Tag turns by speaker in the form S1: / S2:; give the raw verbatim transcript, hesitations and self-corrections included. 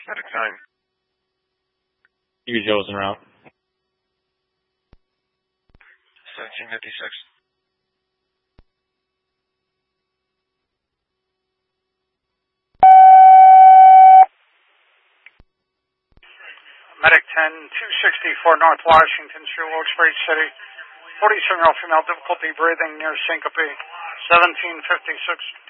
S1: Medic nine.
S2: U Joe's en route.
S1: seventeen fifty-six.
S3: Medic ten, two sixty-four North Washington Street, Wilkes-Barre City. forty-seven year old female, difficulty breathing near syncope. seventeen fifty-six.